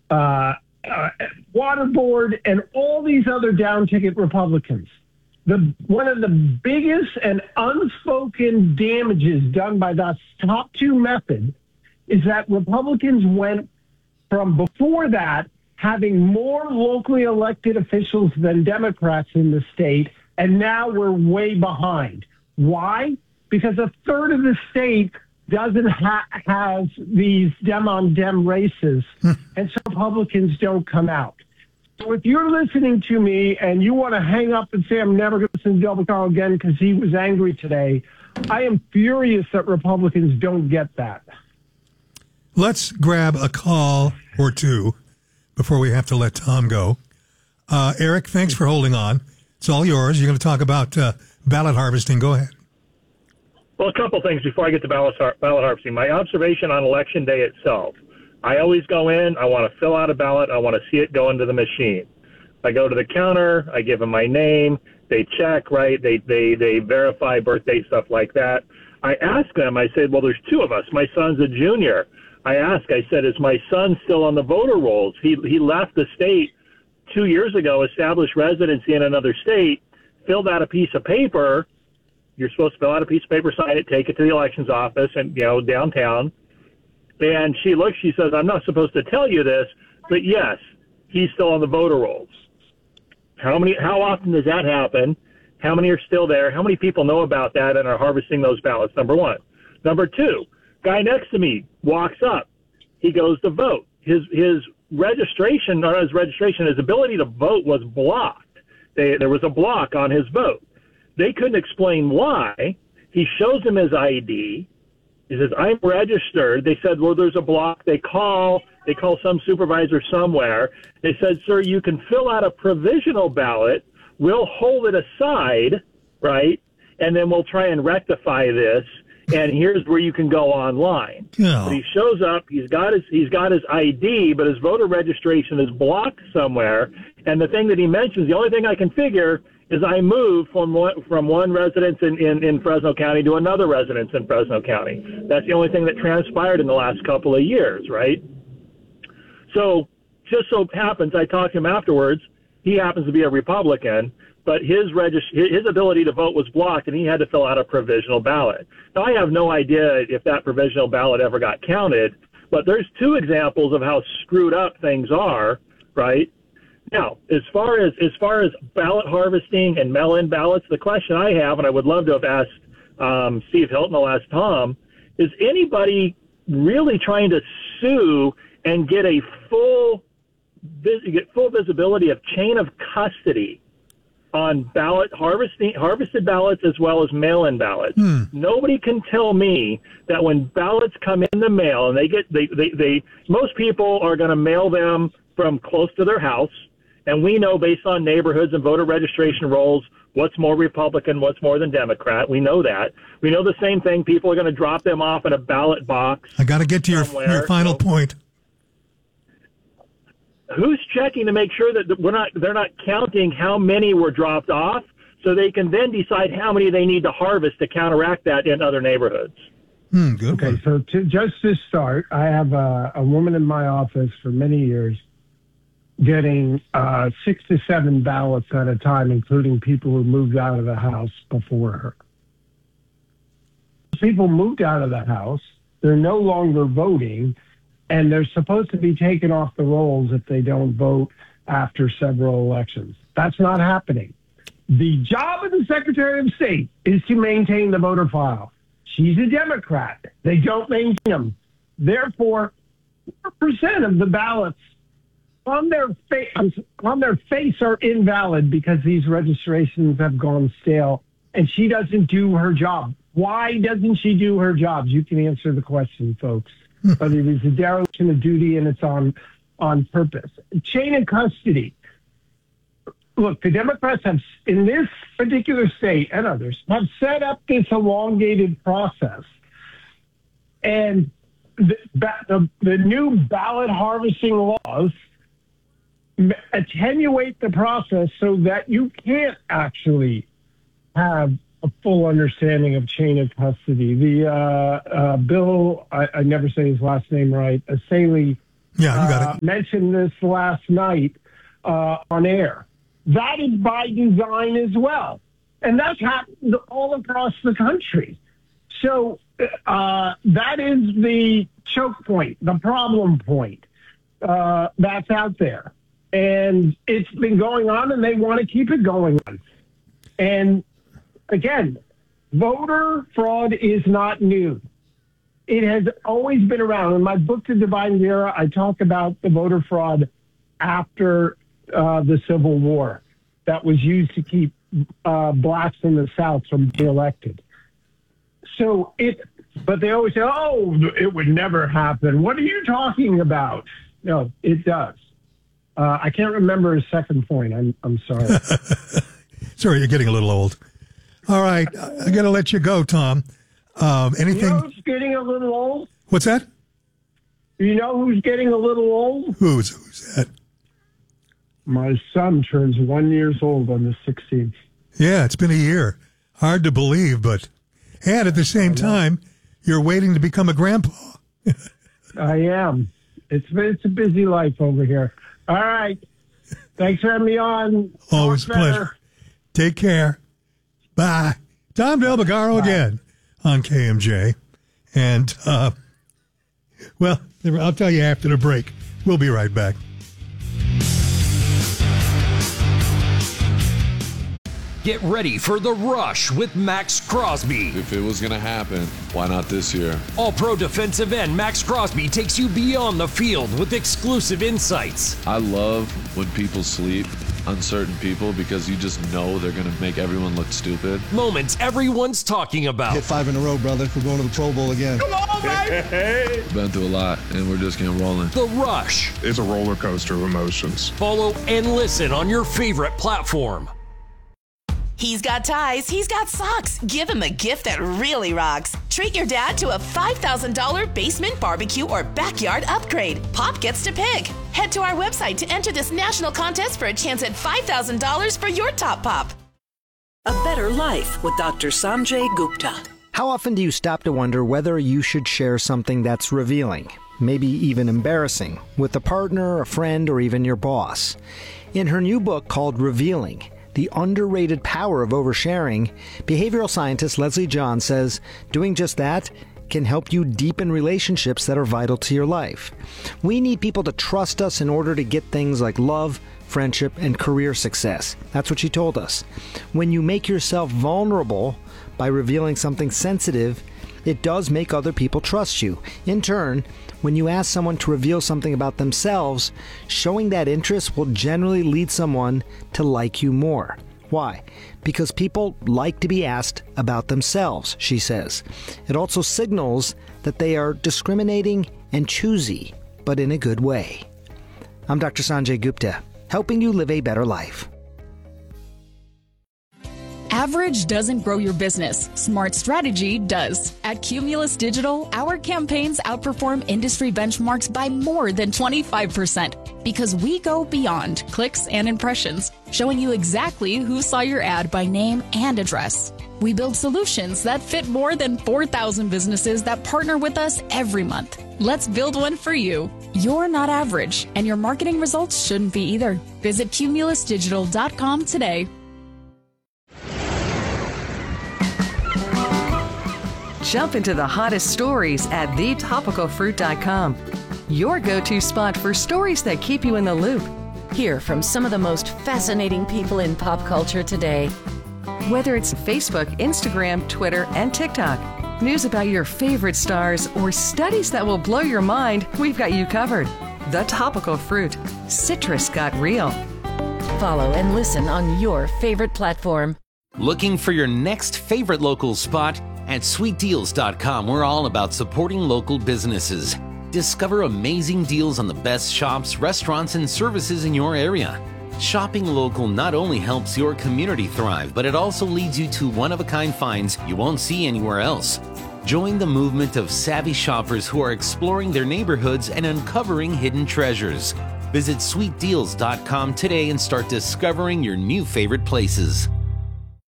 Water Board, and all these other down-ticket Republicans. One of the biggest and unspoken damages done by the top two method is that Republicans went from before that having more locally elected officials than Democrats in the state, and now we're way behind. Why? Because a third of the state doesn't have these dem-on-dem races, and so Republicans don't come out. So if you're listening to me and you want to hang up and say, I'm never going to listen to Del Carl again because he was angry today, I am furious that Republicans don't get that. Let's grab a call or two before we have to let Tom go. Eric, thanks for holding on. It's all yours. You're going to talk about ballot harvesting. Go ahead. Well, a couple things before I get to ballot harvesting. My observation on Election Day itself. I always go in, I want to fill out a ballot, I want to see it go into the machine. I go to the counter, I give them my name, they check, right? They verify birthday, stuff like that. I ask them, I said, well, there's two of us. My son's a junior. I said, is my son still on the voter rolls? He left the state 2 years ago, established residency in another state, filled out a piece of paper. You're supposed to fill out a piece of paper, sign it, take it to the elections office and, downtown. And she looks, she says, I'm not supposed to tell you this, but yes, he's still on the voter rolls. How often does that happen? How many are still there? How many people know about that and are harvesting those ballots? Number one. Number two, guy next to me walks up. He goes to vote. His registration, his ability to vote was blocked. There was a block on his vote. They couldn't explain why. He shows them his ID. He says, I'm registered. They said, well, there's a block. They call some supervisor somewhere. They said, sir, you can fill out a provisional ballot. We'll hold it aside, right? And then we'll try and rectify this. And here's where you can go online. Yeah. But he shows up. He's got his ID, but his voter registration is blocked somewhere. And the thing that he mentions, the only thing I can figure is I moved from one residence in Fresno County to another residence in Fresno County. That's the only thing that transpired in the last couple of years, right? So just so happens, I talked to him afterwards. He happens to be a Republican, but his ability to vote was blocked, and he had to fill out a provisional ballot. Now, I have no idea if that provisional ballot ever got counted, but there's two examples of how screwed up things are, right? Now, as far as ballot harvesting and mail-in ballots, the question I have, and I would love to have asked Steve Hilton, I'll ask Tom, is anybody really trying to sue and get full visibility of chain of custody on harvested ballots as well as mail-in ballots? Nobody can tell me that when ballots come in the mail and they most people are going to mail them from close to their house. And we know based on neighborhoods and voter registration rolls, what's more Republican, what's more than Democrat. We know that. We know the same thing. People are going to drop them off in a ballot box. I got to get to your final point. Who's checking to make sure that they're not counting how many were dropped off so they can then decide how many they need to harvest to counteract that in other neighborhoods? Good Okay, one. so just to start, I have a woman in my office for many years getting 6 to 7 ballots at a time, including people who moved out of the house before her. People moved out of the house. They're no longer voting, and they're supposed to be taken off the rolls if they don't vote after several elections. That's not happening. The job of the Secretary of State is to maintain the voter file. She's a Democrat. They don't maintain them. Therefore, 4% of the ballots on their face are invalid because these registrations have gone stale, and she doesn't do her job. Why doesn't she do her job? You can answer the question, folks. But it is a dereliction of duty, and it's on purpose. Chain of custody. Look, the Democrats have, in this particular state and others, have set up this elongated process. And the new ballot harvesting laws attenuate the process so that you can't actually have a full understanding of chain of custody. The Bill, I never say his last name right, Asali Yeah, you got it. mentioned this last night on air. That is by design as well. And that's happened all across the country. So that is the choke point, the problem point that's out there. And it's been going on, and they want to keep it going on. And again, voter fraud is not new. It has always been around. In my book, The Divine Era, I talk about the voter fraud after the Civil War that was used to keep blacks in the South from being elected. But they always say, oh, it would never happen. What are you talking about? No, it does. I can't remember his second point. I'm sorry. Sorry, you're getting a little old. All right, I got to let you go, Tom. Anything? You know who's getting a little old? What's that? You know who's getting a little old? Who's that? My son turns 1 year old on the 16th. Yeah, it's been a year. Hard to believe, but and at the same time, you're waiting to become a grandpa. I am. It's a busy life over here. All right. Thanks for having me on. Always a pleasure. Take care. Bye. Tom Del Bagaro again on KMJ. And, well, I'll tell you after the break. We'll be right back. Get ready for The Rush with Max Crosby. If it was going to happen, why not this year? All-pro defensive end Max Crosby takes you beyond the field with exclusive insights. I love when people sleep on certain people because you just know they're going to make everyone look stupid. Moments everyone's talking about. Hit 5 in a row, brother. We're going to the Pro Bowl again. Come on, baby! Been through a lot, and we're just getting rolling. The Rush. It's a roller coaster of emotions. Follow and listen on your favorite platform. He's got ties, he's got socks. Give him a gift that really rocks. Treat your dad to a $5,000 basement barbecue or backyard upgrade. Pop gets to pick. Head to our website to enter this national contest for a chance at $5,000 for your top pop. A Better Life with Dr. Sanjay Gupta. How often do you stop to wonder whether you should share something that's revealing, maybe even embarrassing, with a partner, a friend, or even your boss? In her new book called Revealing, The Underrated Power of Oversharing, behavioral scientist Leslie John says doing just that can help you deepen relationships that are vital to your life. We need people to trust us in order to get things like love, friendship, and career success. That's what she told us. When you make yourself vulnerable by revealing something sensitive, it does make other people trust you. In turn, when you ask someone to reveal something about themselves, showing that interest will generally lead someone to like you more. Why? Because people like to be asked about themselves, she says. It also signals that they are discriminating and choosy, but in a good way. I'm Dr. Sanjay Gupta, helping you live a better life. Average doesn't grow your business. Smart strategy does. At Cumulus Digital, our campaigns outperform industry benchmarks by more than 25% because we go beyond clicks and impressions, showing you exactly who saw your ad by name and address. We build solutions that fit more than 4,000 businesses that partner with us every month. Let's build one for you. You're not average, and your marketing results shouldn't be either. Visit cumulusdigital.com today. Jump into the hottest stories at thetopicalfruit.com. Your go-to spot for stories that keep you in the loop. Hear from some of the most fascinating people in pop culture today. Whether it's Facebook, Instagram, Twitter, and TikTok, news about your favorite stars, or studies that will blow your mind, we've got you covered. The Topical Fruit. Citrus got real. Follow and listen on your favorite platform. Looking for your next favorite local spot? At sweetdeals.com, we're all about supporting local businesses. Discover amazing deals on the best shops, restaurants, and services in your area. Shopping local not only helps your community thrive, but it also leads you to one-of-a-kind finds you won't see anywhere else. Join the movement of savvy shoppers who are exploring their neighborhoods and uncovering hidden treasures. Visit sweetdeals.com today and start discovering your new favorite places.